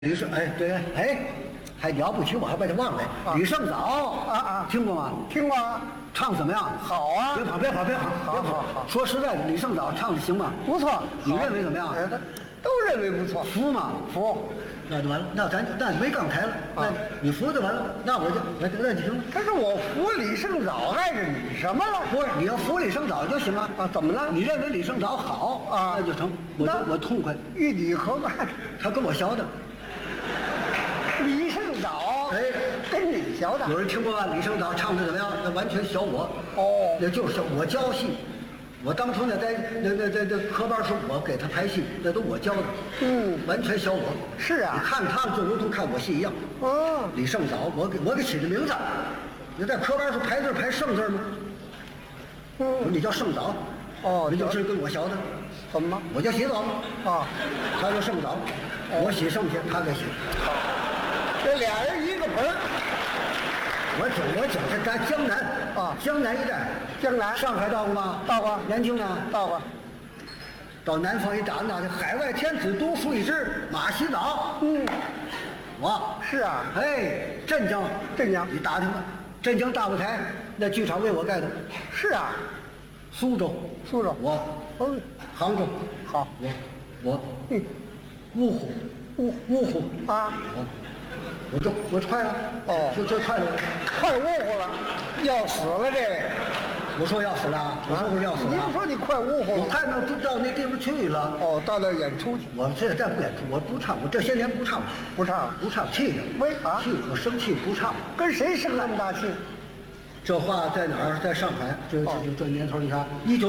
李胜，哎，对，哎，还了不起，我还把它忘了。李胜早听过吗？ 听过啊， 唱怎么样？ 好啊， 别跑！ 好。 说实在的，李胜早唱的行吗？ 不错， 你认为怎么样？ 都认为不错。 服吗？ 服。 那就完了，那没杠台了。那你服就完了，那我就那就行了。 但是我服李胜早碍着你什么了？ 不是，你要服李胜早就行了啊？怎么了？ 你认为李胜早好啊？ 那就成，我痛快。 与你何干？ 他跟我学的。 李胜早， 哎， 跟你学的。 有人听过吗？李胜早唱的怎么样？那完全学我。 哦， 那就是我教戏。我当初呢，在那科班时，我给他排戏，那都我教的。完全学我。 是啊， 你看他们就如同看我戏一样。 哦， 李胜早，我给起的名字。你在科班时排字排胜字吗？你叫胜早。 哦， 你就是跟我学的。 怎么？ 我叫洗澡。 啊， 他叫胜早，我洗剩下，他给洗。 这俩人一个盆儿。 我讲是咱江南啊， 江南一带， 江南， 上海到过吗？ 到过。 南京呢？ 到过。 到南方一打那海外天子独树一帜，马洗澡。我是啊。 哎，镇江，你打听吧，镇江大舞台那剧场为我盖的。 是啊。 苏州，我，杭州， 好， 我，芜湖啊， 我快了。哦，这快了， 快芜湖了，要死了这位。 我说要死了，我说不是要死了。 你不说你快芜湖了？ 我快到那地方去了。 哦，到那演出去。 我现在不演出，我不唱，我这些年不唱，气的。 为啥？ 气，我生气不唱。 跟谁生那么大气？ 这话在哪儿？在上海。这年头，你看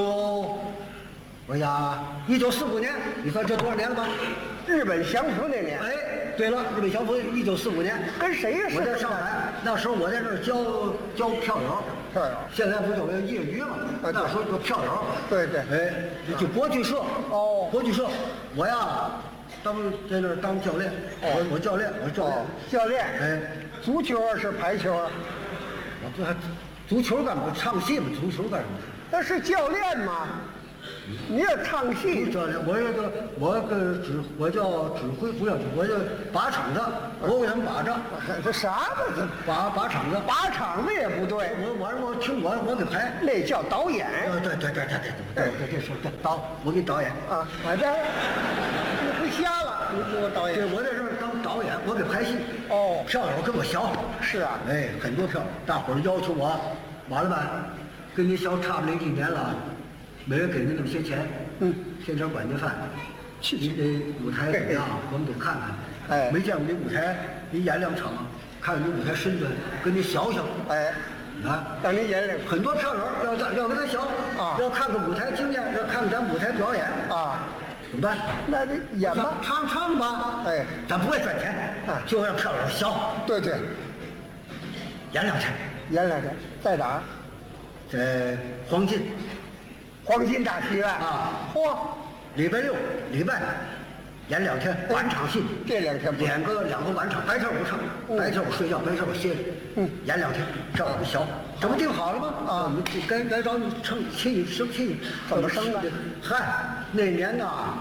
1945年，你算这多少年了吧？ 日本降服那年。 哎，对了，日本降服1945年。 跟谁呀？ 我在上海，那时候我在这儿教票友。现在不就业余嘛？那时候就票友。 对。 哎，就国剧社。 哦， 国剧社，我呀，在那儿当教练。我教练。 教练。 哎， 足球是排球啊？ 我这还足球干嘛？唱戏嘛，足球干什么？ 那是教练嘛。你也唱戏？ 教练，我叫指挥，不叫指挥，我叫把场子。我为什么把着？ 这啥子？ 把场子。 把场子也不对。 我听我给排。 那叫导演。 对，这说对导，我给导演啊。你不瞎了？你给我导演。 对，我在这儿当导演，我给排戏。 哦， 票友跟我学。 是啊。 哎，很多票，大伙儿要求我，完了吧，跟你学差不多几年了。每人给你那么些钱，天天管顿饭，你这舞台怎么样？我们得看看。 哎， 没见过你舞台，你演2场，看看你舞台身段，跟你学。 哎，让你演2。 很多票友要跟他学啊， 要看看舞台经验，要看看咱舞台表演啊， 怎么办？ 那得演吧， 唱吧。 哎， 咱不会赚钱，就让票友学。 对， 演2天， 在哪儿？ 在黄金大戏院啊！ 嚯， 礼拜6、礼拜演2天晚场戏。 这2天 2个晚场，白天我不唱，白天我睡觉，白天我歇着。演2天，这我们小，这不定好了吗？啊，我们该找你生气， 怎么生的？ 嗨，那年呐，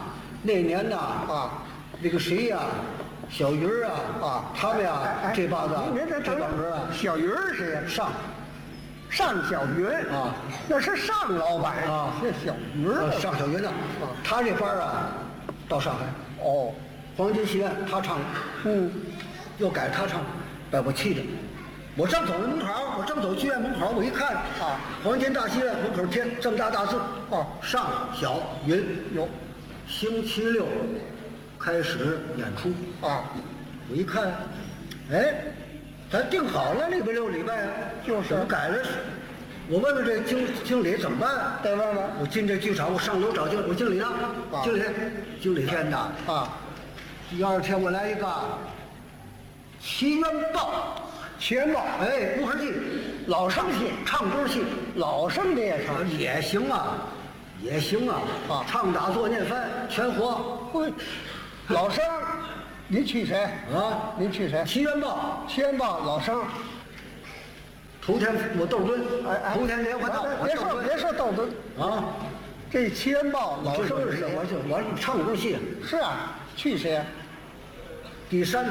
那个谁呀，小鱼儿啊，他们呀，这帮子，这帮人啊， 小鱼儿谁呀？尚小云啊， 那是尚老板啊， 是小云儿。 尚小云呐，他这班啊，到上海。 哦， 黄金戏院他唱了，又改他唱，把我气的。我正走门口，我正走剧院门口，我一看啊，黄金大戏院门口贴这么大字，尚小云有，星期6开始演出啊。我一看，哎。咱定好了礼拜6、礼拜啊，怎么改了？我问问这经理怎么办？ 得问问。 我进这剧场，我上楼找我经理呢。经理天呐啊！第2天我来一个《奇缘报》，哎，乌合戏， 老生戏， 唱歌戏， 老生的也唱， 也行啊！唱打坐念翻全活。 老生。你娶谁啊？ 你娶谁？《 奇缘报》 老生。 头天我窦敦，头天莲花道。 别说窦敦啊！ 这《奇缘报》老生是谁？ 我唱歌戏。 是啊，去谁啊？ 第三